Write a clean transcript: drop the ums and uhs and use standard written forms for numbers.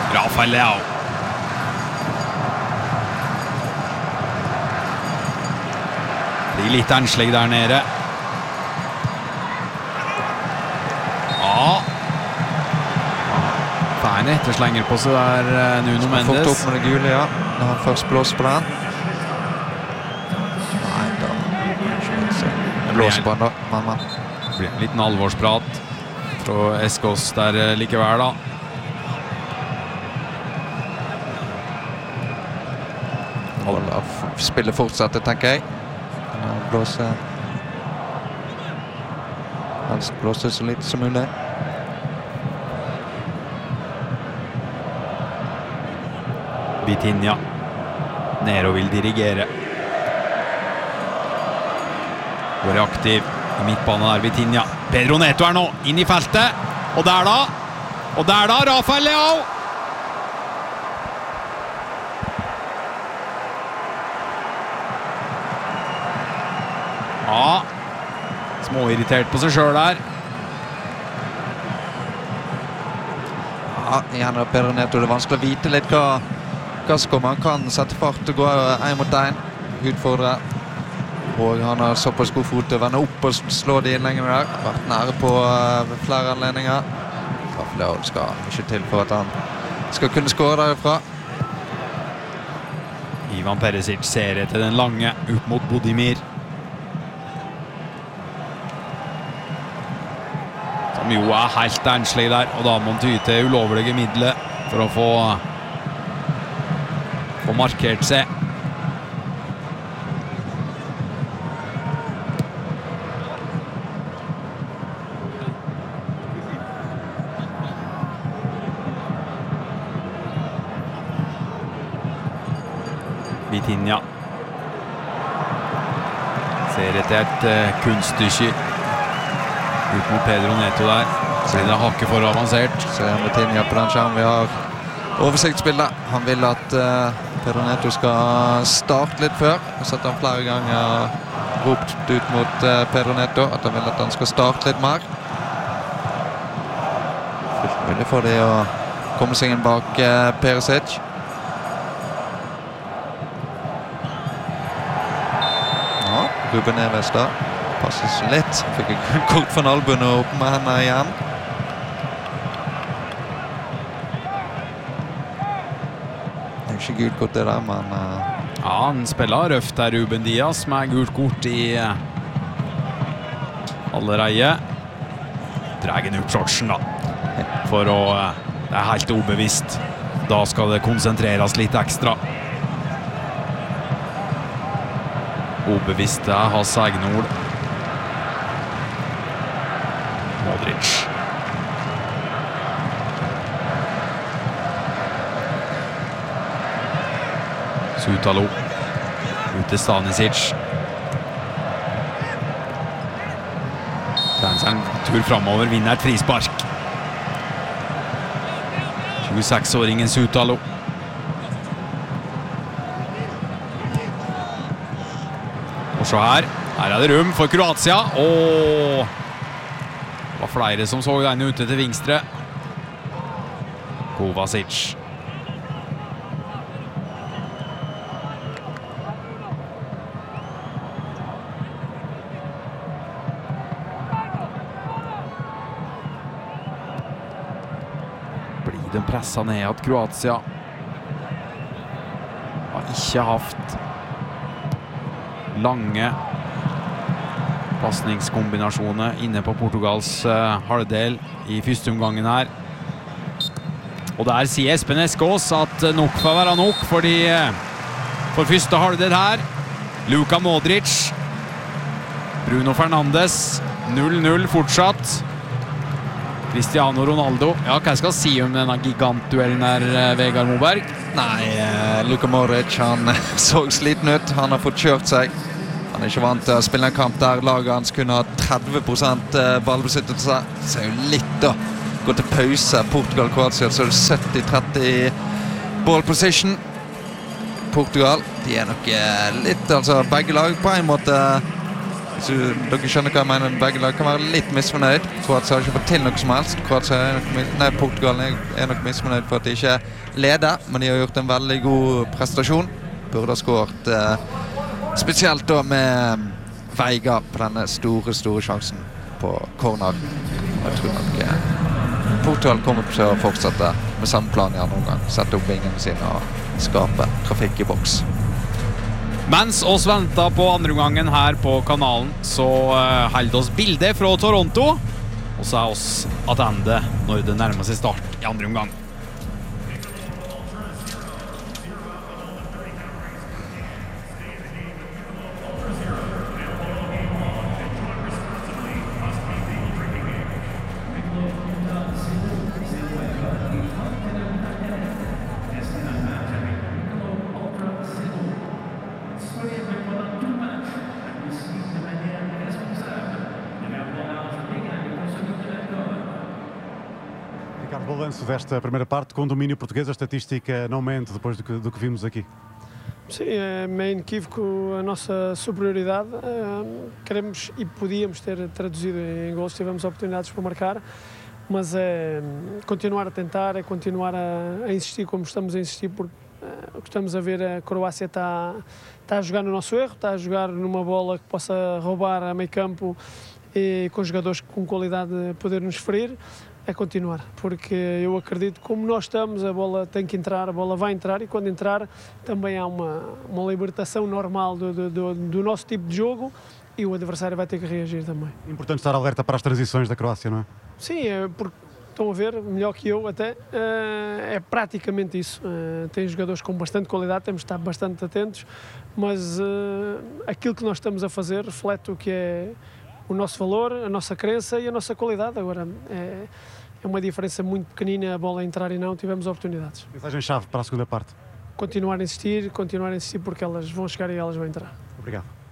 Rafael Leao. Blir litt enslig der nede. Ja. Færne etterslenger på seg der Nuno Mendes. Fått opp med det gule, ja. Når han først blåser på den. Nei, da blåser på den da, men. Det blir en liten alvorsprat fra Eskås der likevel da. Spillet fortsetter, tenker jeg. Blåser helst blåser så lite som mulig. Vitinha ned og vil dirigere. Går aktiv i midtbanen der, Vitinha. Pedro Neto nå inn i feltet. Og der da, Rafael Leao. Ja, småirritert på seg selv der. Ja, igjen er Pedro Neto. Det er vanskelig å vite litt hva som kommer. Han kan sette fart og gå 1 mot 1. Utfordre. Og han har såpass god fot til å vende opp og slå de innleggene der. Vært nære på flere anledninger. Rafael Leao skal ikke til for at han skal kunne skåre derifra. Ivan Perisic ser etter den lange upp mot Bodimir. Som jo helt enslig der, og da må han ty til ulovlige midler for å få markert seg. Vitinha ser etter et kunststykke ut mot Pedro Neto der. Så blir det hakket for avansert. Ser Vitinha på den skjermen. Vi har oversiktsbildet. Han vil at Pedro Neto skal starte litt før. Jeg har sett han flere ganger ropt ut mot Pedro Neto at han vil at han skal starte litt mer. Fullt mulig for de å komme seg inn bak Perisic. Ja, Ruben Neves da. Passes litt. Fikk en kort for albuen og opp med henne igjen. Ikke gult kort det der, men ja, han spiller røft der, Ruben Dias, med gult kort i allerede. Drar han opp shortsen da, for å, det helt ubevisst. Da skal det konsentreres litt ekstra. Ubevisst er hans egne ord. Modric. Sutalo ut til Stanisic. Trenser en tur fremover, vinner et frispark. 26-åringen Sutalo. Og så her er det rom for Kroatia. Det var flere som så denne ute til vinstre. Kovacic. Den presset ned at Kroatia har ikke haft lange passningskombinasjoner inne på Portugals halvdel i første omgangen her. Og der sier Espen Eskås at nok får være nok, fordi for første halvdel her Luka Modric, Bruno Fernandes, 0-0 fortsatt. Cristiano Ronaldo. Ja, hva skal jeg si om denne gigantduellen her, Vegard Moberg? Nei, Luka Modric, han så sliten ut. Han har fått kjørt seg. Han er ikke vant til å spille en kamp der laget hans kunne ha 30% ballbesittelse. Det er jo litt da. Gå til pause. Portugal-Kroatia, så er det 70-30 ball position. Portugal, de er nok litt, altså begge lag på en måte Så dere skjønner hva jeg mener, begge lag kan være litt misfornøyd. Kroatia har ikke fått til noe som helst. Portugal er nok misfornøyd for at de ikke leder, men de har gjort en veldig god prestasjon. Burde ha skåret spesielt da med Veiga på denne store sjansen på corner. Jeg tror nok Portugal kommer til å fortsette med samme plan i andre omgang. Sette opp vingene sine og skape trafikk i boks. Mens oss venter på andre omgangen her på kanalen, så holder oss bildet fra Toronto, og så er oss attende når det nærmer seg start i andre omgang. Balanço desta primeira parte com o domínio português, a estatística não mente depois do que vimos aqui. Sim, é meio inequívoco a nossa superioridade. Queremos e podíamos ter traduzido em gols, tivemos oportunidades para marcar, mas é continuar a tentar, é continuar a insistir como estamos a insistir, porque o que estamos a ver, a Croácia está a jogar no nosso erro, está a jogar numa bola que possa roubar a meio campo e com jogadores com qualidade de poder nos ferir. É continuar, porque eu acredito que como nós estamos, a bola tem que entrar, a bola vai entrar e quando entrar também há uma libertação normal do nosso tipo de jogo e o adversário vai ter que reagir também. Importante estar alerta para as transições da Croácia, não é? Sim, porque estão a ver, melhor que eu até, é praticamente isso. Tem jogadores com bastante qualidade, temos de estar bastante atentos, mas aquilo que nós estamos a fazer reflete o que é o nosso valor, a nossa crença e a nossa qualidade. Agora, é uma diferença muito pequenina a bola entrar e não tivemos oportunidades. Mensagem-chave para a segunda parte. Continuar a insistir porque elas vão chegar e elas vão entrar. Obrigado.